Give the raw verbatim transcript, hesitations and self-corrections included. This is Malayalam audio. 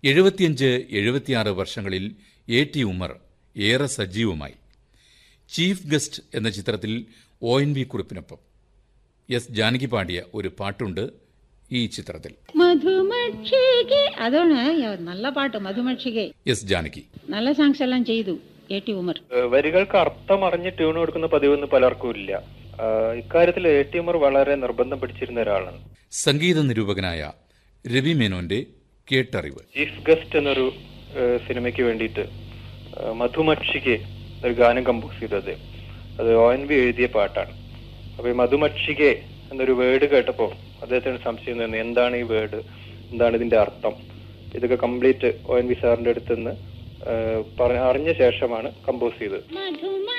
എഴുപത്തിയഞ്ച് എഴുപത്തിയാറ് വർഷങ്ങളിൽ എ ടി ഉമ്മർ ഏറെ സജീവമായി. ചീഫ് ഗസ്റ്റ് എന്ന ചിത്രത്തിൽ O N V കുറിപ്പിനൊപ്പം S Janaki പാടിയ ഒരു പാട്ടുണ്ട് ഈ ചിത്രത്തിൽ. അതാണ് നല്ല പാട്ട് മധുമക്ഷികെ. എസ് ജാനകി നല്ല സോങ്സ് എല്ലാം ചെയ്തു എ ടി ഉമർ. വരികൾക്ക് അർത്ഥം അറിഞ്ഞ് ട്യൂൺ കൊടുക്കുന്ന പതിവൊന്നും പലർക്കും ഇല്ല. ഇക്കാര്യത്തിൽ എ ടി ഉമർ വളരെ നിർബന്ധം പിടിച്ചിരുന്ന ഒരാളാണ്. സംഗീത നിരൂപകനായ രവി മേനോന്റെ കേട്ടറിവ്. ചീഫ് ഗസ്റ്റ് എന്നൊരു സിനിമയ്ക്ക് വേണ്ടിയിട്ട് മധുമക്ഷികെ ഒരു ഗാനം കമ്പോസ് ചെയ്തത് അത് ഒ എൻ വി എഴുതിയ പാട്ടാണ്. അപ്പൊ ഈ മധുമക്ഷികെ എന്നൊരു വേർഡ് കേട്ടപ്പോ അദ്ദേഹത്തിന് സംശയം തോന്നി, എന്താണ് ഈ വേർഡ്, എന്താണ് ഇതിന്റെ അർത്ഥം. ഇതൊക്കെ കംപ്ലീറ്റ് ഒ എൻ വി സാറിന്റെ അടുത്ത് നിന്ന് അറിഞ്ഞ ശേഷമാണ് കമ്പോസ് ചെയ്തത്.